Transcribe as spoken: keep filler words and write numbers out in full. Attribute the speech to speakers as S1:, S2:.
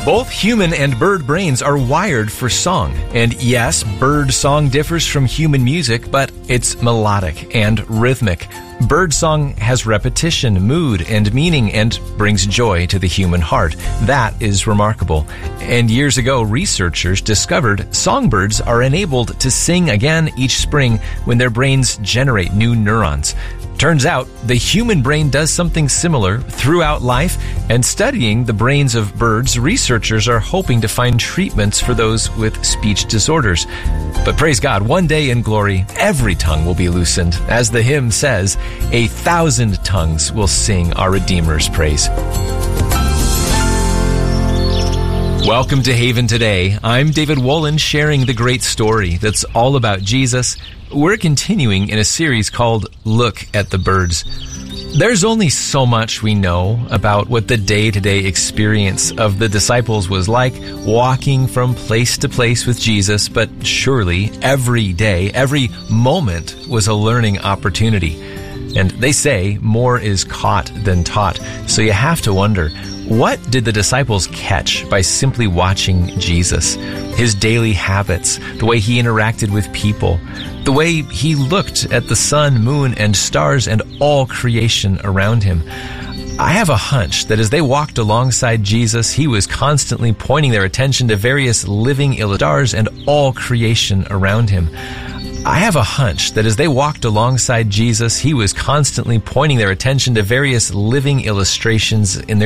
S1: Both human and bird brains are wired for song. And yes, bird song differs from human music, but it's melodic and rhythmic. Bird song has repetition, mood, and meaning, and brings joy to the human heart. That is remarkable. And years ago, researchers discovered songbirds are enabled to sing again each spring when their brains generate new neurons. Turns out, the human brain does something similar throughout life, and studying the brains of birds, researchers are hoping to find treatments for those with speech disorders. But praise God, one day in glory, every tongue will be loosened. As the hymn says, a thousand tongues will sing our Redeemer's praise. Welcome to Haven Today. I'm David Wolin, sharing the great story that's all about Jesus. We're continuing in a series called Look at the Birds. There's only so much we know about what the day-to-day experience of the disciples was like, walking from place to place with Jesus, but surely every day, every moment was a learning opportunity. And they say more is caught than taught, so you have to wonder, what did the disciples catch by simply watching Jesus? His daily habits, the way he interacted with people, the way he looked at the sun, moon, and stars and all creation around him. I have a hunch that as they walked alongside Jesus, he was constantly pointing their attention to various living stars and all creation around him. I have a hunch that as they walked alongside Jesus, he was constantly pointing their attention to various living illustrations in their